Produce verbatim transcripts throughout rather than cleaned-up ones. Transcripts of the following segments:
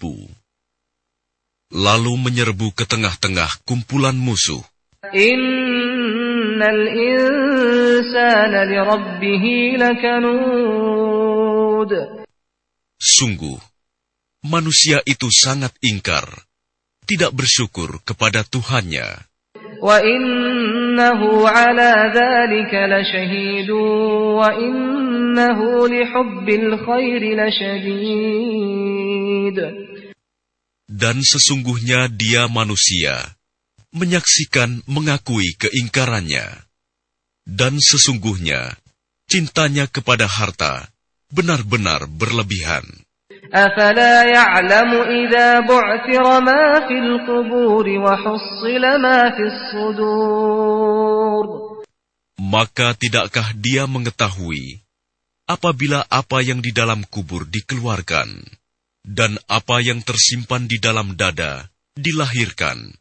menipu, lalu menyerbu ke tengah-tengah kumpulan musuh. Innal insana lirabbihi lakanud. Sungguh, manusia itu sangat ingkar, tidak bersyukur kepada Tuhannya. Wa innahu ala dzalika lasyahid wa innahu lihubbil khairi lasyadid. Dan sesungguhnya dia manusia, menyaksikan mengakui keingkarannya. Dan sesungguhnya cintanya kepada harta benar-benar berlebihan. أفلا يعلم إذا بعثر ما في القبور وحصل ما في الصدور. Maka tidakkah dia mengetahui apabila apa yang di dalam kubur dikeluarkan dan apa yang tersimpan di dalam dada dilahirkan.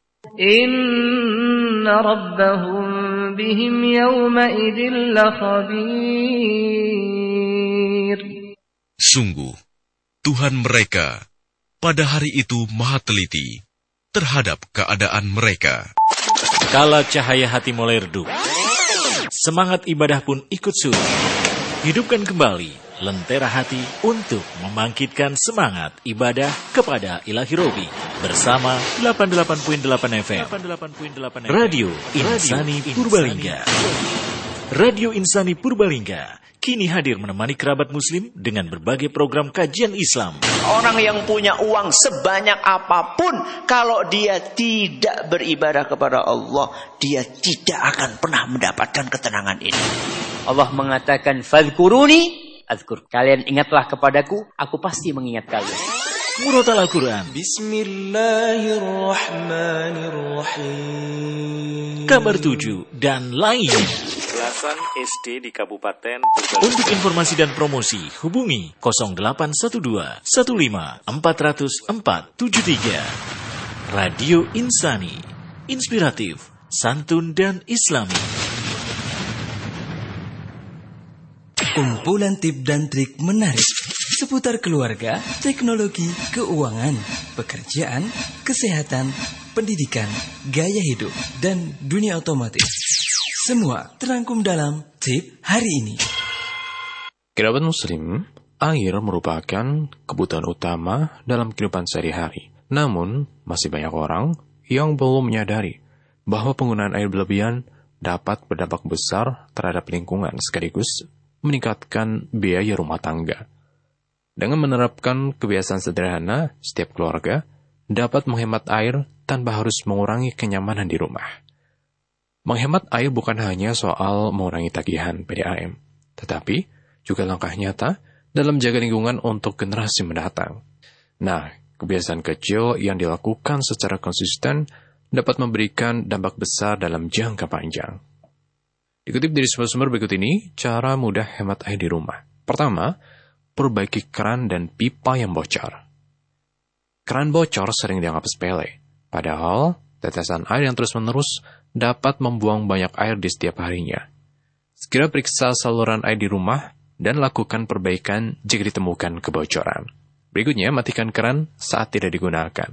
Inna rabbahum bihim yawma idzin lakhabir. Sungguh Tuhan mereka pada hari itu maha teliti terhadap keadaan mereka. Kala cahaya hati mulai redup, semangat ibadah pun ikut surut. Hidupkan kembali lentera hati untuk membangkitkan semangat ibadah kepada Ilahi Robi bersama delapan puluh delapan koma delapan F M Radio Insani Purbalingga. Radio Insani Purbalingga kini hadir menemani kerabat muslim dengan berbagai program kajian Islam. Orang yang punya uang sebanyak apapun, kalau dia tidak beribadah kepada Allah, dia tidak akan pernah mendapatkan ketenangan ini. Allah mengatakan, "Fadhkuruni azkur." Kalian ingatlah kepadaku, aku pasti mengingat kalian. Murotal Al-Quran. Bismillahirrahmanirrahim. Kabar tujuh dan lain. Belasan S D di Kabupaten Purbalingga. Untuk informasi dan promosi, hubungi nol delapan satu dua satu lima empat nol nol empat tujuh tiga. Radio Insani, inspiratif, santun dan islami. Kumpulan tip dan trik menarik seputar keluarga, teknologi, keuangan, pekerjaan, kesehatan, pendidikan, gaya hidup, dan dunia otomotif. Semua terangkum dalam tip hari ini. Kerabat muslim, air merupakan kebutuhan utama dalam kehidupan sehari-hari. Namun, masih banyak orang yang belum menyadari bahwa penggunaan air berlebihan dapat berdampak besar terhadap lingkungan sekaligus meningkatkan biaya rumah tangga. Dengan menerapkan kebiasaan sederhana, setiap keluarga dapat menghemat air tanpa harus mengurangi kenyamanan di rumah. Menghemat air bukan hanya soal mengurangi tagihan P D A M, tetapi juga langkah nyata dalam menjaga lingkungan untuk generasi mendatang. Nah, kebiasaan kecil yang dilakukan secara konsisten dapat memberikan dampak besar dalam jangka panjang. Dikutip dari sumber-sumber berikut ini, cara mudah hemat air di rumah. Pertama, perbaiki keran dan pipa yang bocor. Keran bocor sering dianggap sepele, padahal tetesan air yang terus-menerus dapat membuang banyak air di setiap harinya. Segera periksa saluran air di rumah dan lakukan perbaikan jika ditemukan kebocoran. Berikutnya, matikan keran saat tidak digunakan.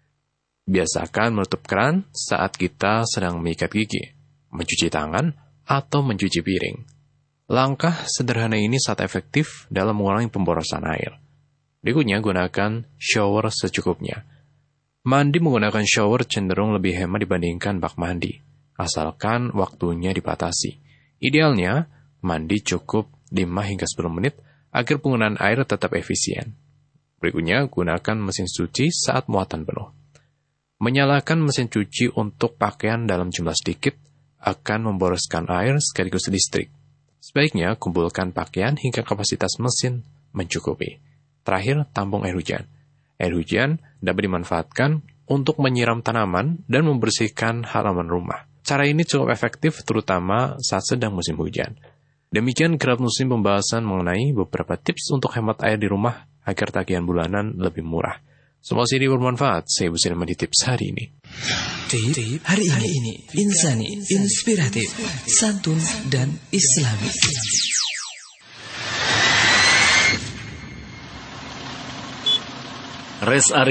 Biasakan menutup keran saat kita sedang menyikat gigi, mencuci tangan, atau mencuci piring. Langkah sederhana ini sangat efektif dalam mengurangi pemborosan air. Berikutnya, gunakan shower secukupnya. Mandi menggunakan shower cenderung lebih hemat dibandingkan bak mandi, asalkan waktunya dibatasi. Idealnya, mandi cukup lima hingga sepuluh menit agar penggunaan air tetap efisien. Berikutnya, gunakan mesin cuci saat muatan penuh. Menyalakan mesin cuci untuk pakaian dalam jumlah sedikit akan memboroskan air sekaligus listrik. Sebaiknya kumpulkan pakaian hingga kapasitas mesin mencukupi. Terakhir, tampung air hujan. Air hujan dapat dimanfaatkan untuk menyiram tanaman dan membersihkan halaman rumah. Cara ini cukup efektif terutama saat sedang musim hujan. Demikian kerap muslim pembahasan mengenai beberapa tips untuk hemat air di rumah agar tagihan bulanan lebih murah. Semoga ini bermanfaat. Saya Bu Sulaiman di tips hari ini. Tip hari ini, ini insani, inspiratif, santun dan islami. Res area